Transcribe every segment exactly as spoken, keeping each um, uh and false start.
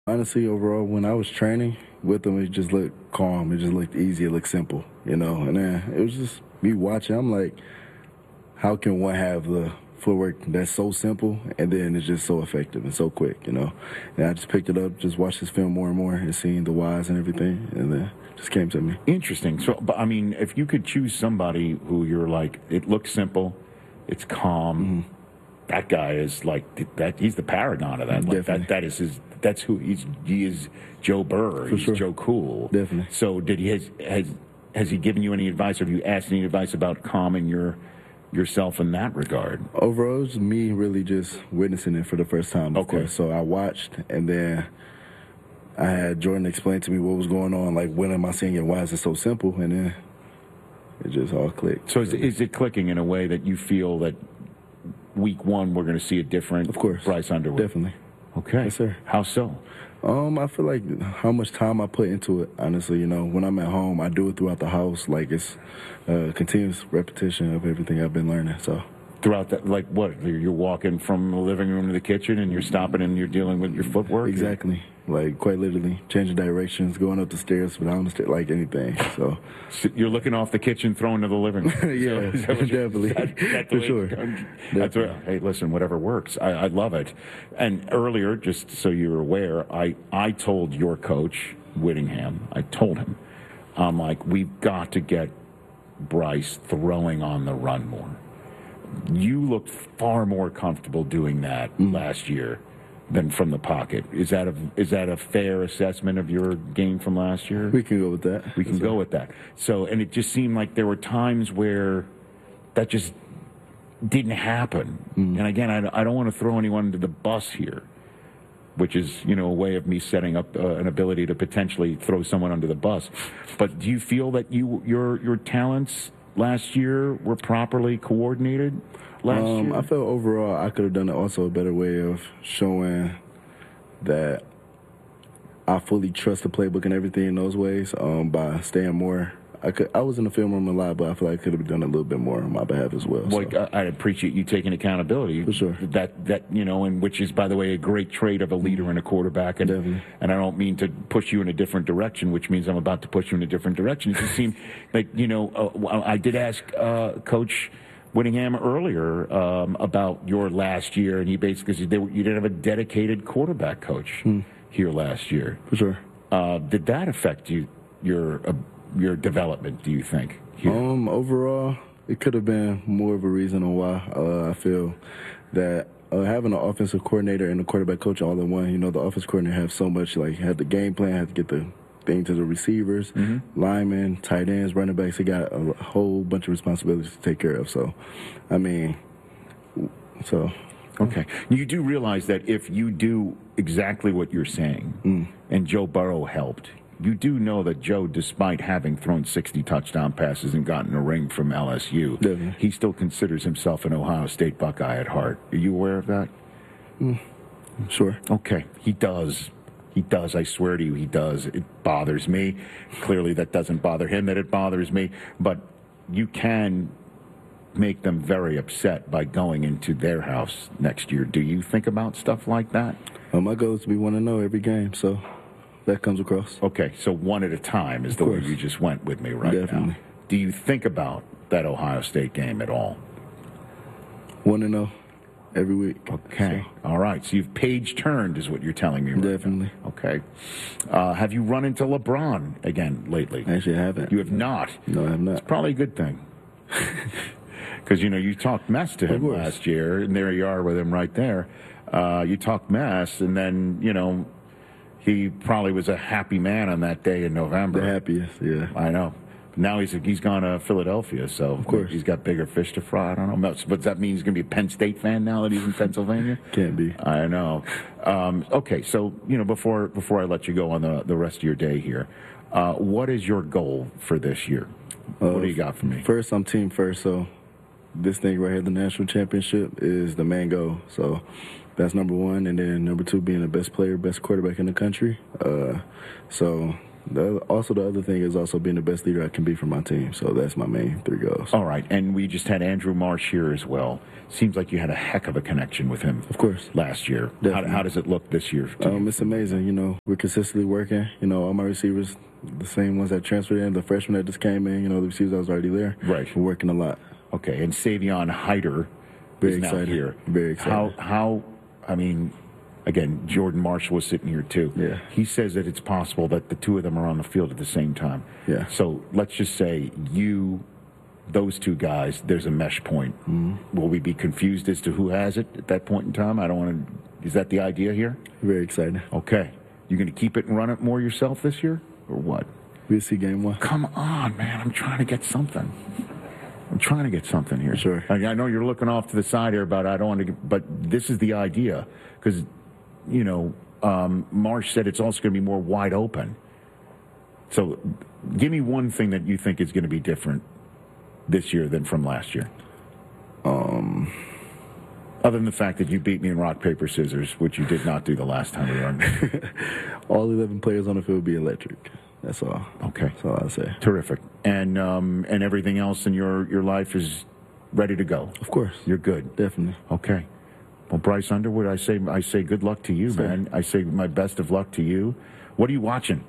Honestly, overall, when I was training with him, it just looked calm. It just looked easy. It looked simple, you know. And then it was just me watching. I'm like, how can one have the footwork that's so simple and then it's just so effective and so quick, you know? And I just picked it up, just watched this film more and more and seeing the whys and everything, and then it just came to me. Interesting. So, but I mean, if you could choose somebody who you're like, it looks simple, it's calm. Mm-hmm. That guy is like that. He's the paragon of that. Like that. That is his. That's who he's. He is Joe Burr. For he's sure. Joe Cool. Definitely. So, did he has has has he given you any advice? Or have you asked any advice about calming your yourself in that regard? Overall, it was me really just witnessing it for the first time. Of Okay. course. So I watched, and then I had Jordan explain to me what was going on. Like, when am I seeing it? Why is it so simple? And then it just all clicked. So, is, is it clicking in a way that you feel that week one we're going to see a different of course. Bryce Underwood? Definitely. Okay. Yes, sir. How so? Um, I feel like how much time I put into it, honestly, you know, when I'm at home, I do it throughout the house. Like, it's a continuous repetition of everything I've been learning, so. Throughout that, like what? You're walking from the living room to the kitchen and you're stopping and you're dealing with your footwork? Exactly. Like, quite literally, changing directions, going up the stairs, down the stairs, like anything, so. So you're looking off the kitchen, throwing to the living room. Yeah, so definitely, that, that for sure. That's what, hey, listen, whatever works. I, I love it. And earlier, just so you're aware, I, I told your coach, Whittingham, I told him, I'm like, we've got to get Bryce throwing on the run more. You looked far more comfortable doing that mm. last year than from the pocket. Is that a is that a fair assessment of your game from last year? We can go with that. We can That's go right. with that. So, and it just seemed like there were times where that just didn't happen. Mm. And again, I, I don't want to throw anyone under the bus here, which is, you know, a way of me setting up uh, an ability to potentially throw someone under the bus. But do you feel that you your your talents last year were properly coordinated last um, year? I felt overall I could have done also a better way of showing that I fully trust the playbook and everything in those ways um, by staying more. I could. I was in the film room a lot, but I feel like I could have done a little bit more on my behalf as well. Well, so. I appreciate you taking accountability. For sure. That, that you know, and which is, by the way, a great trait of a leader and a quarterback. And, Definitely. And I don't mean to push you in a different direction, which means I'm about to push you in a different direction. It just seemed like, you know, uh, I did ask uh, Coach Whittingham earlier um, about your last year, and he basically said they were, you didn't have a dedicated quarterback coach hmm. here last year. For sure. Uh, did that affect you, your uh, your development, do you think? Here? Um, overall, it could have been more of a reason on why uh, I feel that uh, having an offensive coordinator and a quarterback coach all in one, you know, the offensive coordinator have so much, like, had the game plan, had to get the thing to the receivers, mm-hmm. linemen, tight ends, running backs. He got a whole bunch of responsibilities to take care of. So, I mean, so... Okay. You do realize that if you do exactly what you're saying, mm. and Joe Burrow helped, you do know that Joe, despite having thrown sixty touchdown passes and gotten a ring from L S U, Definitely. he still considers himself an Ohio State Buckeye at heart. Are you aware of that? Mm. Sure. Okay. He does. He does. I swear to you, he does. It bothers me. Clearly, that doesn't bother him, that it bothers me. But you can make them very upset by going into their house next year. Do you think about stuff like that? Well, my goal is to be one to know every game, so that comes across. Okay, so one at a time is the way you just went with me right Definitely. now. Do you think about that Ohio State game at all? One to know every week. Okay, so. All right. So you've page turned is what you're telling me right Definitely. now. Okay. Uh, have you run into LeBron again lately? Actually, I haven't. You have not? No, I have not. It's probably a good thing. Because, you know, you talked mess to him last year, and there you are with him right there. Uh, you talked mess, and then, you know, he probably was a happy man on that day in November. The happiest, yeah. I know. Now he's he's gone to Philadelphia, so of course he's got bigger fish to fry. I don't know. But does that mean he's going to be a Penn State fan now that he's in Pennsylvania? Can't be. I know. Um, okay, so, you know, before before I let you go on the, the rest of your day here, uh, what is your goal for this year? Uh, what do you got for me? First, I'm team first, so this thing right here, the national championship, is the main goal. So that's number one. And then number two, being the best player, best quarterback in the country. Uh, so The, also, the other thing is also being the best leader I can be for my team. So that's my main three goals. All right, and we just had Andrew Marsh here as well. Seems like you had a heck of a connection with him. Of course. Last year. How, how does it look this year? Um, it's amazing. You know, we're consistently working. You know, all my receivers, the same ones that transferred in, the freshmen that just came in, you know, the receivers that was already there. Right. We're working a lot. Okay, and Savion Hyder Very is now excited. here. Very excited. How, how, I mean, again, Jordan Marshall was sitting here too. Yeah. He says that it's possible that the two of them are on the field at the same time. Yeah. So let's just say you, those two guys, there's a mesh point. Mm-hmm. Will we be confused as to who has it at that point in time? I don't want to. Is that the idea here? Very excited. Okay. You're going to keep it and run it more yourself this year, or what? We'll see game one. Come on, man. I'm trying to get something. I'm trying to get something here. Sure. I, I know you're looking off to the side here, but I don't want to. Get, but this is the idea, because, you know, um, Marsh said it's also going to be more wide open. So, give me one thing that you think is going to be different this year than from last year. Um. Other than the fact that you beat me in rock, paper, scissors, which you did not do the last time we were on. All eleven players on the field will be electric. That's all. Okay. That's all I say. Terrific. And um, and everything else in your, your life is ready to go. Of course. You're good. Definitely. Okay. Well, Bryce Underwood, I say I say good luck to you, Sir. man. I say my best of luck to you. What are you watching?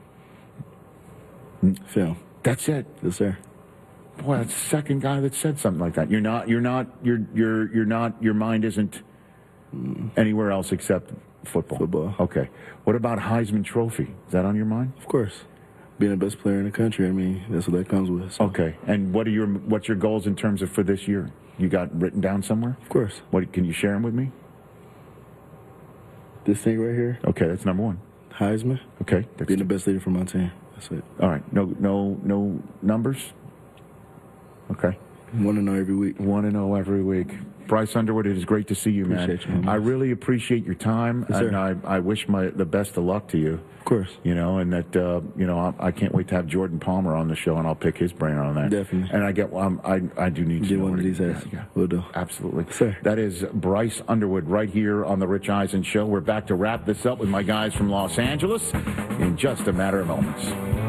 Film. That's it. Yes, sir. Boy, that's the second guy that said something like that. You're not. You're not. You're. You're. You're not. Your mind isn't anywhere else except football. Football. Okay. What about Heisman Trophy? Is that on your mind? Of course. Being the best player in the country, I mean, that's what that comes with. So. Okay. And what are your what's your goals in terms of for this year? You got written down somewhere? Of course. What can you share them with me? This thing right here. Okay, that's number one. Heisman. Okay. That's being the best leader for my team. That's it. All right. No. No. No numbers. Okay. Want to know every week. Want to know every week. Bryce Underwood, it is great to see you, appreciate man. You, I really appreciate your time, yes, and I, I wish my the best of luck to you. Of course. You know, and that uh, you know, I, I can't wait to have Jordan Palmer on the show, and I'll pick his brain on that. Definitely. And I get, um, I I do need to get know one what of these he- days. Yeah, yeah. We'll do. Absolutely. Sir. That is Bryce Underwood right here on the Rich Eisen Show. We're back to wrap this up with my guys from Los Angeles in just a matter of moments.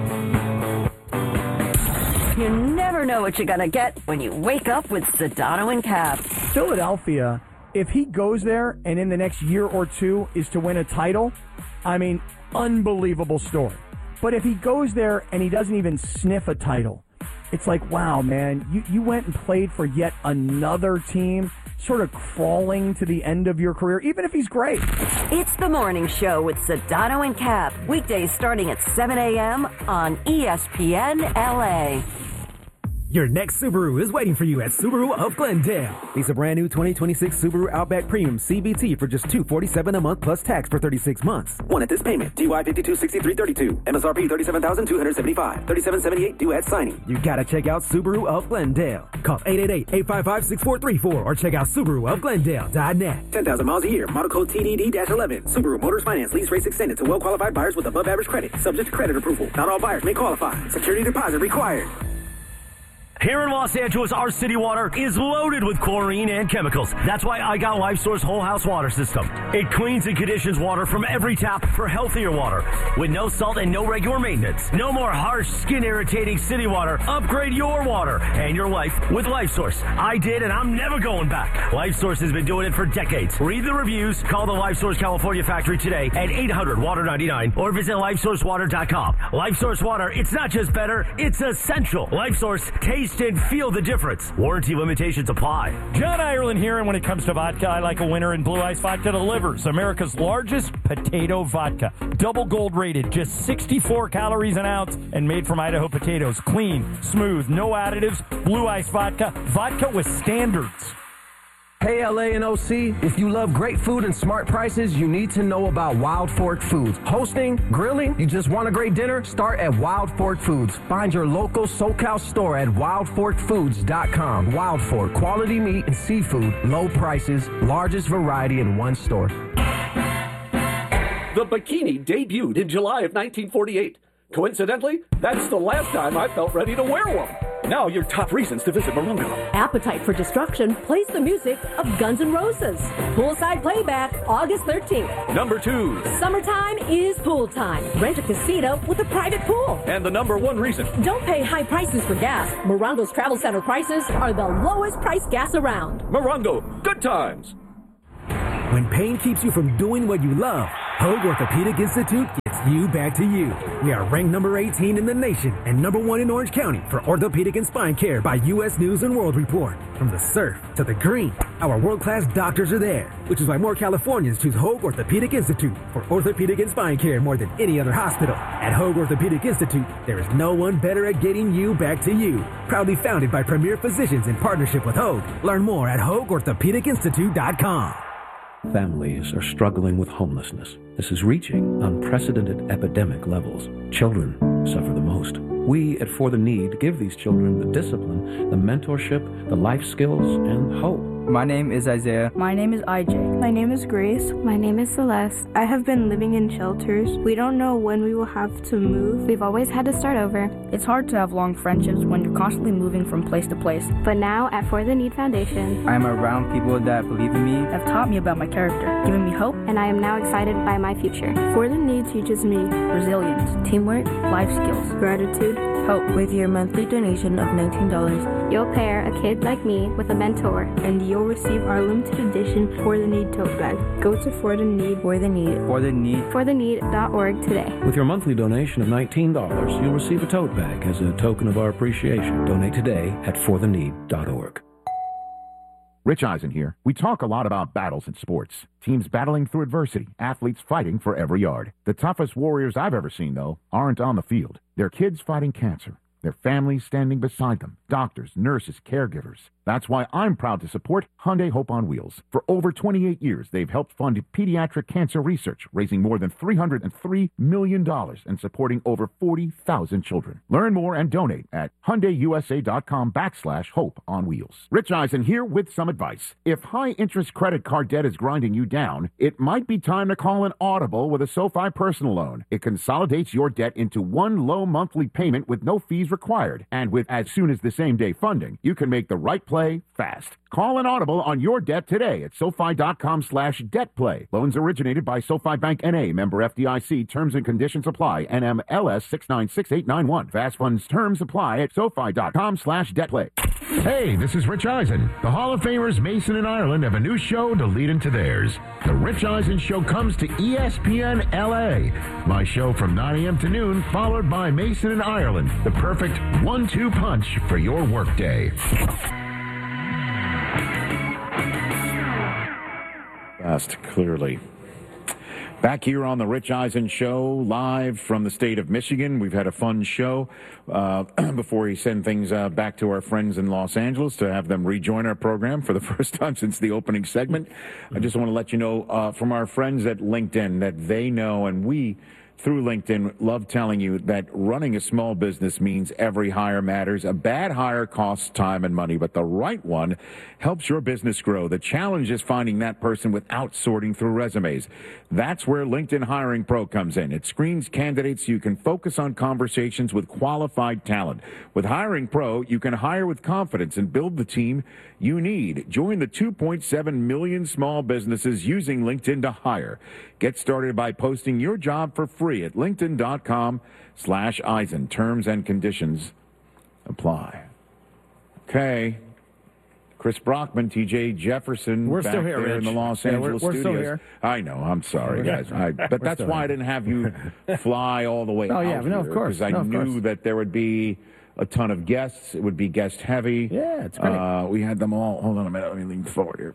You never know what you're going to get when you wake up with Sedano and Cap. Philadelphia, if he goes there and in the next year or two is to win a title, I mean, unbelievable story. But if he goes there and he doesn't even sniff a title, it's like, wow, man, you, you went and played for yet another team, sort of crawling to the end of your career, even if he's great. It's the morning show with Sedano and Cap. Weekdays starting at seven a.m. on E S P N L A. Your next Subaru is waiting for you at Subaru of Glendale. Lease a brand new twenty twenty-six Subaru Outback Premium C V T for just two hundred forty-seven dollars a month plus tax for thirty-six months. One at this payment. T Y fifty-two sixty-three thirty-two. M S R P thirty-seven thousand two hundred seventy-five dollars. thirty-seven seventy-eight due at signing. You gotta check out Subaru of Glendale. Call eight eight eight, eight five five, six four three four or check out Subaru of Glendale dot net. ten thousand miles a year. Model code T D D eleven. Subaru Motors Finance. Lease rates extended to well-qualified buyers with above average credit. Subject to credit approval. Not all buyers may qualify. Security deposit required. Here in Los Angeles, our city water is loaded with chlorine and chemicals. That's why I got LifeSource Whole House Water System. It cleans and conditions water from every tap for healthier water. With no salt and no regular maintenance. No more harsh, skin-irritating city water. Upgrade your water and your life with LifeSource. I did, and I'm never going back. LifeSource has been doing it for decades. Read the reviews. Call the LifeSource California factory today at eight hundred water ninety-nine or visit life source water dot com. LifeSource Water, it's not just better, it's essential. LifeSource, taste and feel the difference. Warranty limitations apply. John Ireland here, and when it comes to vodka, I like a winner, and Blue Ice Vodka delivers. America's largest potato vodka. Double gold rated, just sixty-four calories an ounce, and made from Idaho potatoes. Clean, smooth, no additives. Blue Ice Vodka. Vodka with standards. Hey, L A and O C, if you love great food and smart prices, you need to know about Wild Fork Foods. Hosting, grilling, you just want a great dinner? Start at Wild Fork Foods. Find your local SoCal store at wild fork foods dot com. Wild Fork, quality meat and seafood, low prices, largest variety in one store. The bikini debuted in July of nineteen forty-eight. Coincidentally, that's the last time I felt ready to wear one. Now your top reasons to visit Morongo. Appetite for Destruction plays the music of Guns N' Roses. Poolside playback August thirteenth. Number two. Summertime is pool time. Rent a casino with a private pool. And the number one reason. Don't pay high prices for gas. Morongo's Travel Center prices are the lowest price gas around. Morongo, good times. When pain keeps you from doing what you love, Hoag Orthopedic Institute gets you back to you. We are ranked number eighteen in the nation and number one in Orange County for orthopedic and spine care by U S News and World Report. From the surf to the green, our world-class doctors are there, which is why more Californians choose Hoag Orthopedic Institute for orthopedic and spine care more than any other hospital. At Hoag Orthopedic Institute, there is no one better at getting you back to you. Proudly founded by premier physicians in partnership with Hoag. Learn more at hoag orthopedic institute dot com. Families are struggling with homelessness. This is reaching unprecedented epidemic levels. Children suffer the most. We at For the Need give these children the discipline, the mentorship, the life skills, and hope. My name is Isaiah. My name is I J. My name is Grace. My name is Celeste. I have been living in shelters. We don't know when we will have to move. We've always had to start over. It's hard to have long friendships when you're constantly moving from place to place. But now at For the Need Foundation, I am around people that believe in me, have taught me about my character, given me hope, and I am now excited by my future. For the Need teaches me resilience, teamwork, life skills, gratitude, hope. With your monthly donation of nineteen dollars, you'll pair a kid like me with a mentor, and you'll receive our limited edition For the Need tote bag. Go to For the Need, For the Need, For the Need, for the need dot org today. With your monthly donation of nineteen dollars, you'll receive a tote bag as a token of our appreciation. Donate today at for the need dot org. Rich Eisen here. We talk a lot about battles in sports. Teams battling through adversity, athletes fighting for every yard. The toughest warriors I've ever seen, though, aren't on the field. They're kids fighting cancer. Their families standing beside them. Doctors, nurses, caregivers. That's why I'm proud to support Hyundai Hope on Wheels. For over twenty-eight years, they've helped fund pediatric cancer research, raising more than three hundred three million dollars and supporting over forty thousand children. Learn more and donate at HyundaiUSA.com backslash Hope on Wheels. Rich Eisen here with some advice. If high-interest credit card debt is grinding you down, it might be time to call an Audible with a SoFi personal loan. It consolidates your debt into one low monthly payment with no fees required. And with as soon as the same day funding, you can make the right play fast. Call an Audible on your debt today at SoFi.com slash debt play. Loans originated by SoFi Bank N A, member F D I C. Terms and conditions apply. N M L S six nine six eight nine one. Fast funds terms apply at SoFi.com slash debt play. Hey, this is Rich Eisen. The Hall of Famers Mason and Ireland have a new show to lead into theirs. The Rich Eisen Show comes to E S P N L A. My show from nine a.m. to noon, followed by Mason and Ireland. The perfect one two punch for your workday. Fast, clearly. Back here on the Rich Eisen Show, live from the state of Michigan. We've had a fun show uh, before we send things uh, back to our friends in Los Angeles to have them rejoin our program for the first time since the opening segment. I just want to let you know uh, from our friends at LinkedIn that they know, and we through LinkedIn love telling you that running a small business means every hire matters. A bad hire costs time and money, but the right one helps your business grow. The challenge is finding that person without sorting through resumes. That's where LinkedIn Hiring Pro comes in. It screens candidates so you can focus on conversations with qualified talent. With Hiring Pro, you can hire with confidence and build the team you need. Join the two point seven million small businesses using LinkedIn to hire. Get started by posting your job for free at linkedin.com slash Eisen. Terms and conditions apply. Okay. Chris Brockman, T J Jefferson, we're back still here, there Rich. in the Los yeah, Angeles we're, we're studios. Still here. I know. I'm sorry, guys. I, but that's why here. I didn't have you fly all the way oh, out yeah, here. No, of course. Because I no, knew course. that there would be a ton of guests. It would be guest heavy. Yeah, it's great. Uh, we had them all. Hold on a minute. Let me lean forward here.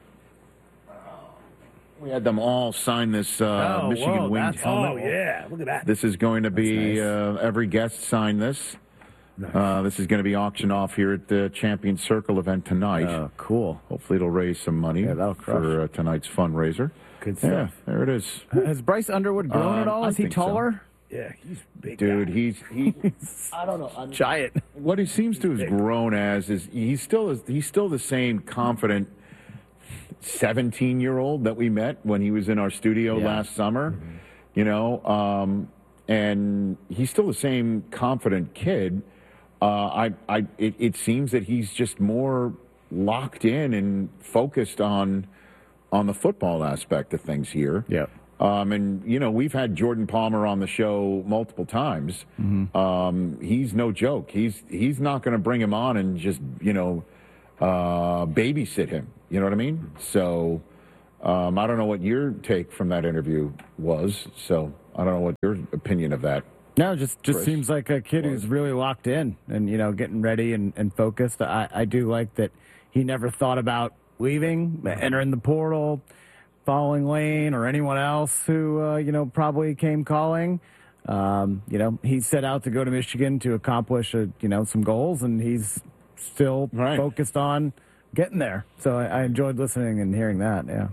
We had them all sign this uh, oh, Michigan whoa, winged helmet. Oh, yeah. Look at that. This is going to be, nice. uh, every guest sign this. Nice. Uh, this is going to be auctioned off here at the Champion Circle event tonight. Oh, cool. Hopefully it'll raise some money yeah, that'll crush. for uh, tonight's fundraiser. Good stuff. Yeah, there it is. Has Bryce Underwood grown um, at all? I Is he taller? So. Yeah, he's big. Dude, guy. he's he. I don't know. I'm, giant. What he seems to have grown as is he's still he's still the same confident seventeen-year-old that we met when he was in our studio yeah. last summer. Mm-hmm. You know, um, and he's still the same confident kid. uh, I, I, it, it seems that he's just more locked in and focused on on the football aspect of things here. Yeah. Um, and, you know, we've had Jordan Palmer on the show multiple times. Mm-hmm. Um, he's no joke. He's he's not going to bring him on and just, you know, uh, babysit him. You know what I mean? So um, I don't know what your take from that interview was. So I don't know what your opinion of that. No, just just Chris? seems like a kid who's really locked in and, you know, getting ready and, and focused. I, I do like that he never thought about leaving, entering the portal, following Lane or anyone else who, uh, you know, probably came calling. Um, you know, he set out to go to Michigan to accomplish, a, you know, some goals, and he's still right. focused on getting there. So I, I enjoyed listening and hearing that, yeah.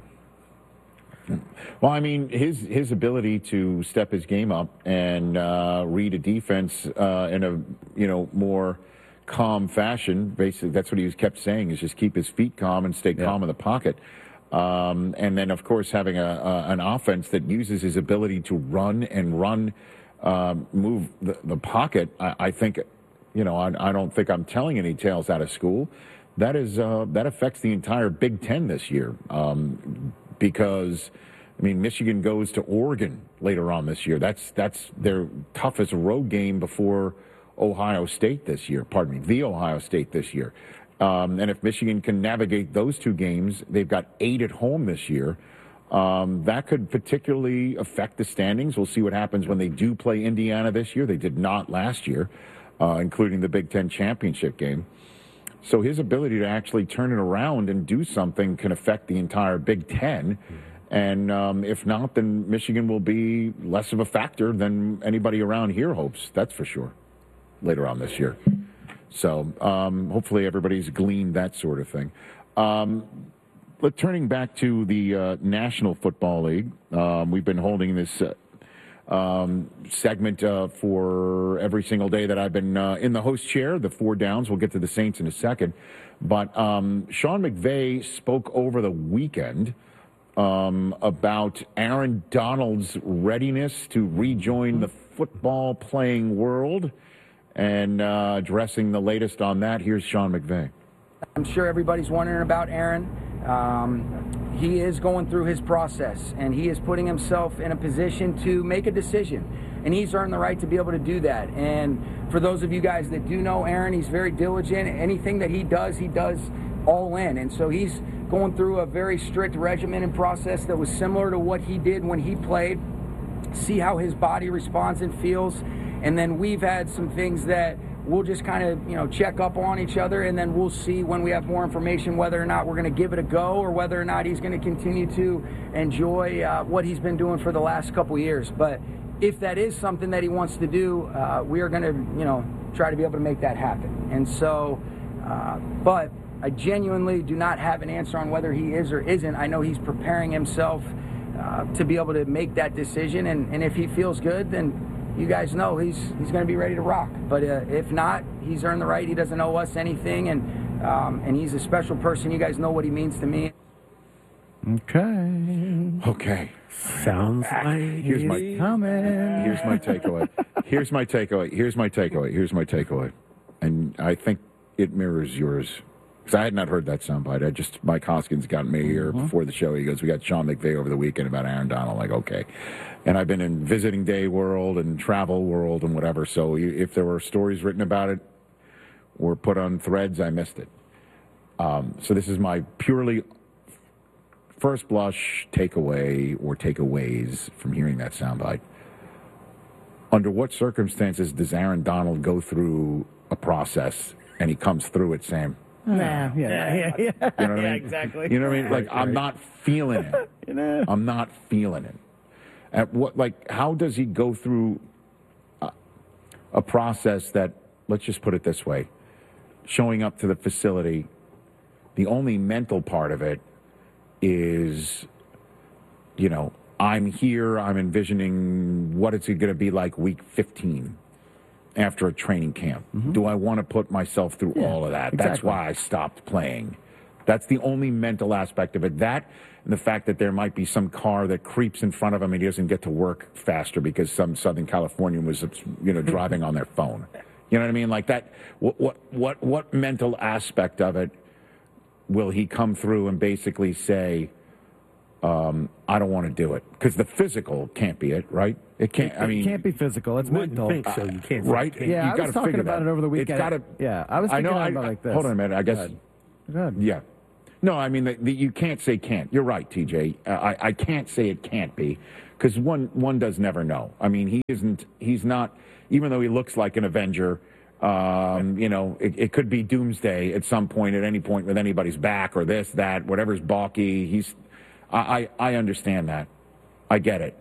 Well, I mean, his his ability to step his game up and uh, read a defense uh, in a, you know, more calm fashion, basically that's what he was kept saying, is just keep his feet calm and stay yeah. calm in the pocket. Um, and then, of course, having a, a an offense that uses his ability to run and run, um, move the, the pocket. I, I think, you know, I, I don't think I'm telling any tales out of school. That is uh, that affects the entire Big Ten this year, um, because, I mean, Michigan goes to Oregon later on this year. That's that's their toughest road game before Ohio State this year. Pardon me, the Ohio State this year. Um, and if Michigan can navigate those two games, they've got eight at home this year. Um, that could particularly affect the standings. We'll see what happens when they do play Indiana this year. They did not last year, uh, including the Big Ten championship game. So his ability to actually turn it around and do something can affect the entire Big Ten. And um, if not, then Michigan will be less of a factor than anybody around here hopes. That's for sure, later on this year. So um, hopefully everybody's gleaned that sort of thing. Um, but turning back to the uh, National Football League, um, we've been holding this uh, um, segment uh, for every single day that I've been uh, in the host chair, the four downs. We'll get to the Saints in a second. But um, Sean McVay spoke over the weekend um, about Aaron Donald's readiness to rejoin the football playing world. And uh, addressing the latest on that, here's Sean McVay. I'm sure everybody's wondering about Aaron. Um, he is going through his process, and he is putting himself in a position to make a decision. And he's earned the right to be able to do that. And for those of you guys that do know Aaron, he's very diligent. Anything that he does, he does all in. And so he's going through a very strict regimen and process that was similar to what he did when he played. See how his body responds and feels. And then we've had some things that we'll just kind of, you know, check up on each other, and then we'll see when we have more information whether or not we're going to give it a go or whether or not he's going to continue to enjoy uh, what he's been doing for the last couple years. But if that is something that he wants to do, uh, we are going to, you know, try to be able to make that happen. And so, uh, but I genuinely do not have an answer on whether he is or isn't. I know he's preparing himself uh, to be able to make that decision, and, and if he feels good, then you guys know he's he's going to be ready to rock. But uh, if not, he's earned the right. He doesn't owe us anything, and um, and he's a special person. You guys know what he means to me. Okay. Okay. Sounds like here's my he's coming. Here's my takeaway. Here's my takeaway. Here's my takeaway. Here's my takeaway. And I think it mirrors yours. Because I had not heard that soundbite. I just, Mike Hoskins got me here mm-hmm. before the show. He goes, we got Sean McVay over the weekend about Aaron Donald. Like, okay. And I've been in visiting day world and travel world and whatever. So if there were stories written about it or put on threads, I missed it. Um, so this is my purely first blush takeaway or takeaways from hearing that soundbite. Under what circumstances does Aaron Donald go through a process and he comes through it saying, Nah, yeah, yeah, yeah, yeah. You know what yeah, I mean? exactly. You know what I mean? Like, right, I'm right. not feeling it. You know? I'm not feeling it. At what, like, how does he go through a, a process that, let's just put it this way, showing up to the facility, the only mental part of it is, you know, I'm here, I'm envisioning what it's going to be like week fifteen. After a training camp. Mm-hmm. Do I want to put myself through yeah, all of that? Exactly. That's why I stopped playing. That's the only mental aspect of it. That and the fact that there might be some car that creeps in front of him and he doesn't get to work faster because some Southern Californian was, you know, driving on their phone. You know what I mean? Like that. What what what, what mental aspect of it will he come through and basically say, um, "I don't want to do it"? Because the physical can't be it, right? It can't. It, I mean, it can't be physical. It's Wouldn't mental. think so. You can't. right? Yeah, you I was talking about that. it over the weekend. It's got to. Yeah, I was I thinking know. I, about it like this. Hold on a minute. I guess. Go ahead. Go ahead. Yeah. No, I mean, the, the, you can't say can't. You're right, T J. Uh, I, I can't say it can't be because one one does never know. I mean, he isn't. He's not. Even though he looks like an Avenger, um, you know, it, it could be doomsday at some point, at any point, with anybody's back or this, that, whatever's balky. He's. I I, I understand that. I get it.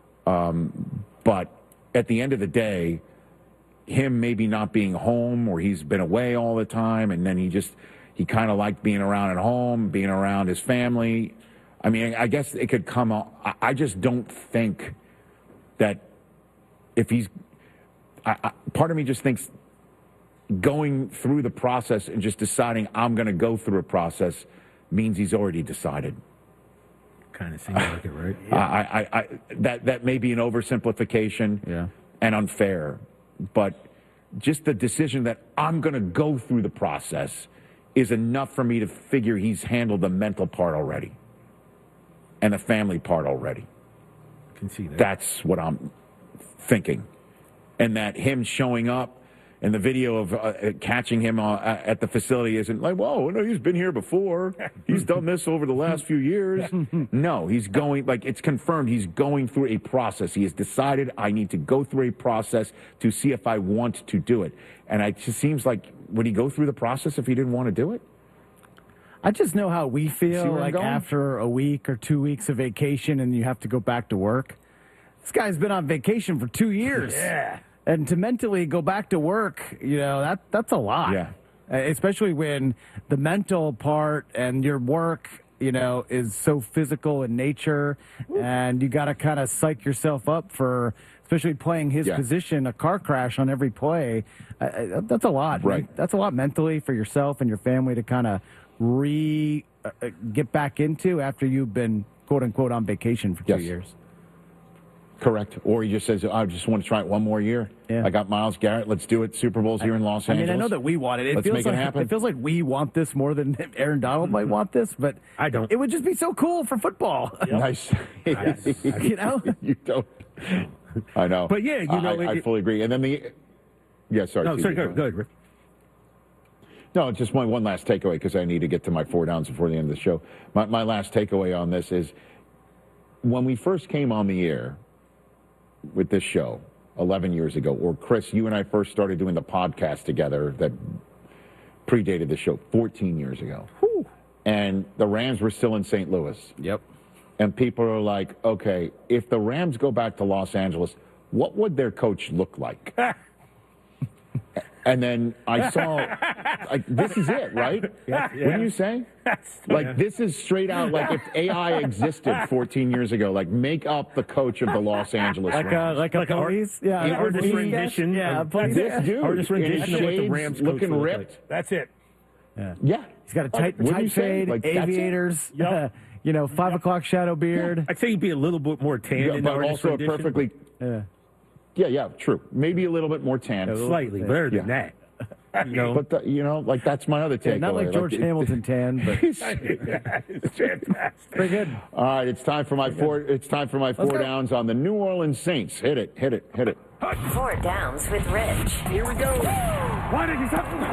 Um, but at the end of the day, him maybe not being home or he's been away all the time, and then he just. He kind of liked being around at home, being around his family. I mean, I guess it could come out. I just don't think that if he's... I, I, part of me just thinks going through the process and just deciding I'm going to go through a process means he's already decided. Kind of seems like it, right? Yeah. I, I, I, that, that may be an oversimplification yeah. and unfair, but just the decision that I'm going to go through the process is enough for me to figure he's handled the mental part already and the family part already. I can see that. That's what I'm thinking. And that him showing up and the video of uh, catching him uh, at the facility isn't like, whoa, no, he's been here before. He's done this over the last few years. No, he's going, like, it's confirmed he's going through a process. He has decided I need to go through a process to see if I want to do it. And it just seems like, would he go through the process if he didn't want to do it? I just know how we See feel where I'm like going? after a week or two weeks of vacation and you have to go back to work. This guy's been on vacation for two years. Yeah. And to mentally go back to work, you know, that that's a lot. Yeah. Uh, especially when the mental part and your work, you know, is so physical in nature. And you got to kind of psych yourself up for, especially playing his Yeah. position, a car crash on every play. Uh, uh, that's a lot. Right. That's a lot mentally for yourself and your family to kind of re uh, uh, get back into after you've been, quote unquote, on vacation for Yes. two years. Correct. Or he just says, I just want to try it one more year. Yeah. I got Myles Garrett. Let's do it. Super Bowl's here in Los I Angeles. mean, I know that we want it. It Let's feels make it like happen. it feels like we want this more than Aaron Donald might want this, but I don't. It would just be so cool for football. Nice. You know? You don't. I know. But yeah, you know, I, I it- fully agree. And then the... Yeah, sorry. No, T J, sorry, go go, ahead. go ahead, Rick. No, just my one last takeaway because I need to get to my four downs before the end of the show. My, my last takeaway on this is when we first came on the air with this show eleven years ago, or Chris, you and I first started doing the podcast together that predated the show fourteen years ago. Whew. And the Rams were still in Saint Louis. Yep. And people are like, okay, if the Rams go back to Los Angeles, what would their coach look like? And then I saw, like, this is it, right? Yeah, yeah. Wouldn't you say? Like, this is straight out, like, if A I existed fourteen years ago, like, make up the coach of the Los Angeles Like a Rams. like a Like a art- police, yeah, an an artist police rendition sketch? yeah, a of- police This sketch. dude, Artist in his rendition of what the shades, Rams coach looking would look ripped. like. That's it. Yeah. Yeah. He's got a tight, Wouldn't you tight say? fade, Like, that's it? aviators, Yep. you know, five o'clock shadow beard. I'd say he'd be a little bit more tan Yeah, in the but artist also a rendition, perfectly, Yeah. yeah, yeah, true. Maybe a little bit more tan. but slightly better than Yeah. that. You know, But, the, you know, like, that's my other takeaway. Yeah, not like George it- Hamilton tan, but It's fantastic. pretty good. All right, it's time for my four. It's time for my four go. downs on the New Orleans Saints. Hit it, hit it, hit it. Four downs with Rich. Here we go. Why did you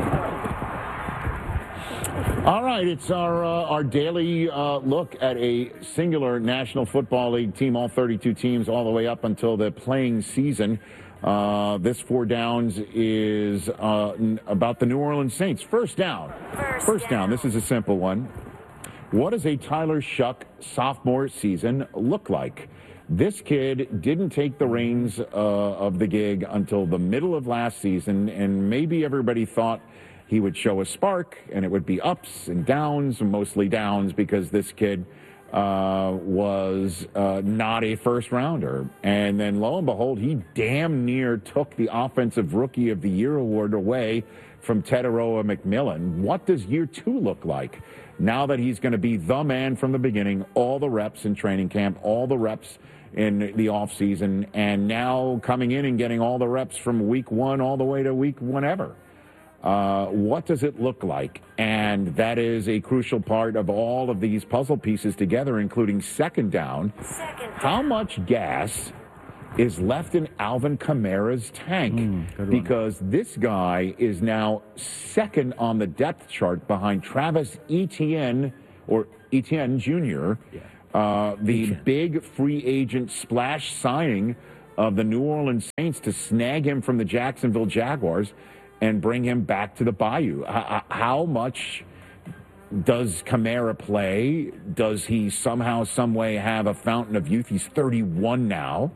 All right, it's our uh, our daily uh, look at a singular National Football League team, all thirty-two teams, all the way up until the playing season. Uh, this four downs is uh, n- about the New Orleans Saints. First down. First, First down. This is a simple one. What does a Tyler Shuck sophomore season look like? This kid didn't take the reins uh, of the gig until the middle of last season, and maybe everybody thought he would show a spark, and it would be ups and downs, mostly downs, because this kid uh, was uh, not a first rounder. And then lo and behold, he damn near took the Offensive Rookie of the Year award away from Teteroa McMillan. What does year two look like? Now that he's going to be the man from the beginning, all the reps in training camp, all the reps in the offseason, and now coming in and getting all the reps from week one all the way to week whenever. Uh, what does it look like? And that is a crucial part of all of these puzzle pieces together, including second down. Second down. How much gas is left in Alvin Kamara's tank? Mm, because this guy is now second on the depth chart behind Travis Etienne, or Etienne Junior, yeah. uh, the Etienne. Big free agent splash signing of the New Orleans Saints to snag him from the Jacksonville Jaguars and bring him back to the Bayou. How, how much does Kamara play? Does he somehow, some way have a fountain of youth? He's thirty-one now.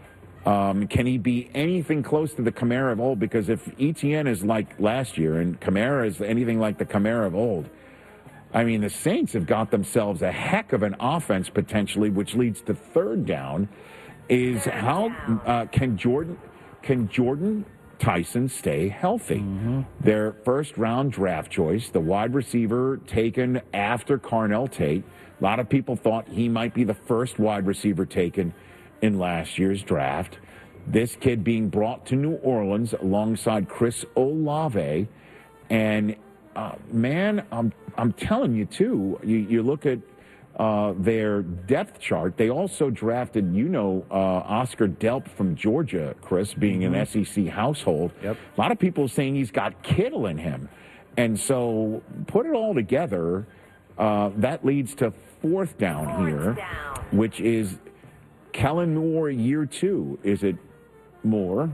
Um, can he be anything close to the Kamara of old? Because if Etienne is like last year and Kamara is anything like the Kamara of old, I mean, the Saints have got themselves a heck of an offense potentially, which leads to third down. Is how uh, can Jordan can Jordan Tyson stay healthy? Mm-hmm. Their first round draft choice, the wide receiver taken after Carnell Tate. A lot of people thought he might be the first wide receiver taken in last year's draft. This kid being brought to New Orleans alongside Chris Olave. And uh, man, I'm I'm telling you too, you, you look at Uh, their depth chart. They also drafted, you know, uh, Oscar Delp from Georgia, Chris, being mm-hmm. an S E C household. Yep. A lot of people saying he's got Kittle in him. And so put it all together, uh, that leads to fourth down fourth here, down. Which is Kellen Moore year two. Is it more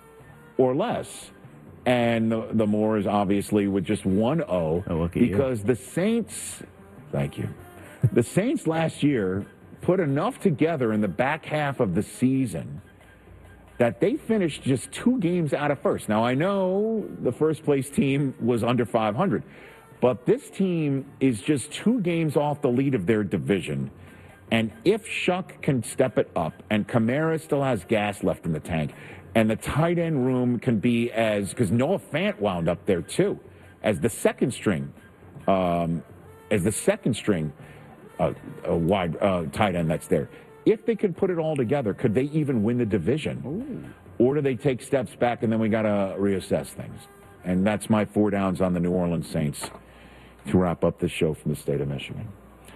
or less? And the, the more is obviously with just one O, oh, because you. the Saints, thank you. The Saints last year put enough together in the back half of the season that they finished just two games out of first. Now, I know the first place team was under five hundred, but this team is just two games off the lead of their division. And if Shuck can step it up and Kamara still has gas left in the tank and the tight end room can be as, because Noah Fant wound up there too, as the second string, um, as the second string, Uh, a wide uh, tight end that's there. If they could put it all together, could they even win the division? Ooh. Or do they take steps back and then we got to reassess things? And that's my four downs on the New Orleans Saints to wrap up the show from the state of Michigan.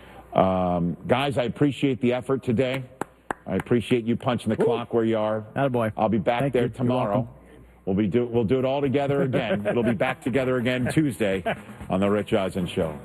Um, guys, I appreciate the effort today. I appreciate you punching the Ooh. clock where you are. Attaboy. I'll be back Thank there you. tomorrow. We'll be do we'll do it all together again. It'll be back together again Tuesday on the Rich Eisen Show.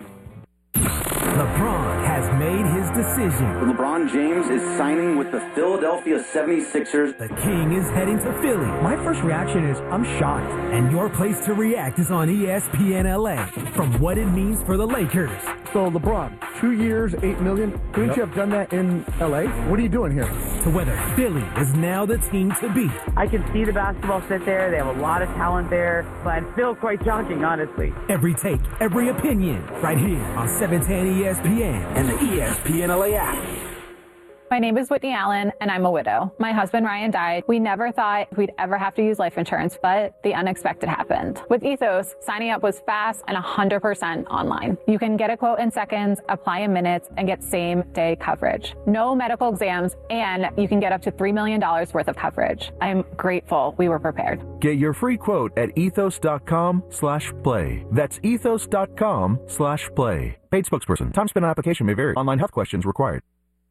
LeBron has made his decision. LeBron James is signing with the Philadelphia seventy-sixers. The King is heading to Philly. My first reaction is, I'm shocked. And your place to react is on E S P N L A. From what it means for the Lakers. So, LeBron, two years, eight million dollars. Couldn't yep. you have done that in L A? What are you doing here? To whether Philly is now the team to beat. I can see the basketball fit there. They have a lot of talent there. But it's still quite shocking, honestly. Every take, every opinion, right here on seven ten E S P N and the E S P N L A app. My name is Whitney Allen, and I'm a widow. My husband, Ryan, died. We never thought we'd ever have to use life insurance, but the unexpected happened. With Ethos, signing up was fast and one hundred percent online. You can get a quote in seconds, apply in minutes, and get same-day coverage. No medical exams, and you can get up to three million dollars worth of coverage. I'm grateful we were prepared. Get your free quote at ethos.com slash play. That's ethos.com slash play. Paid spokesperson. Time spent on application may vary. Online health questions required.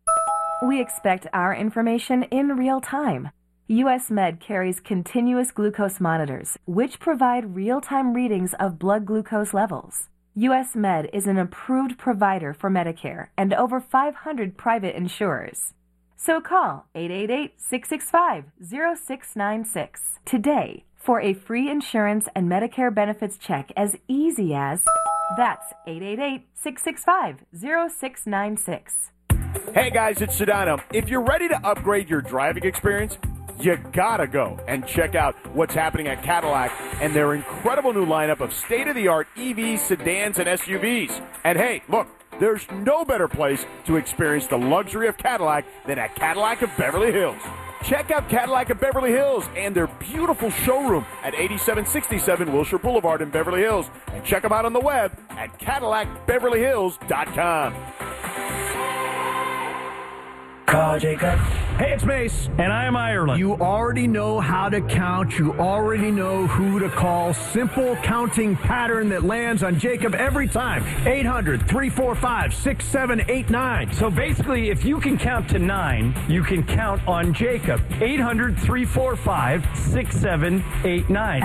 We expect our information in real time. U S Med carries continuous glucose monitors, which provide real-time readings of blood glucose levels. U S Med is an approved provider for Medicare and over five hundred private insurers. So call eight eight eight, six six five, zero six nine six today for a free insurance and Medicare benefits check as easy as... That's eight eight eight, six six five, zero six nine six. Hey guys, it's Sedano. If you're ready to upgrade your driving experience, you gotta go and check out what's happening at Cadillac and their incredible new lineup of state-of-the-art E Vs, sedans, and S U Vs. And hey, look, there's no better place to experience the luxury of Cadillac than at Cadillac of Beverly Hills. Check out Cadillac of Beverly Hills and their beautiful showroom at eighty-seven sixty-seven Wilshire Boulevard in Beverly Hills. And check them out on the web at Cadillac Beverly Hills dot com. Call Jacob. Hey, it's Mace. And I am Ireland. You already know how to count. You already know who to call. Simple counting pattern that lands on Jacob every time. eight hundred, three four five, six seven eight nine. So basically, if you can count to nine, you can count on Jacob. eight hundred, three four five, six seven eight nine.